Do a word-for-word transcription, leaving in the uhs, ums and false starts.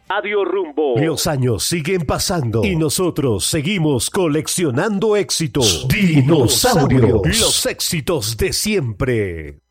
Radio Rumbo. Los años siguen pasando y nosotros seguimos coleccionando éxitos. Dinosaurios. Los éxitos de siempre.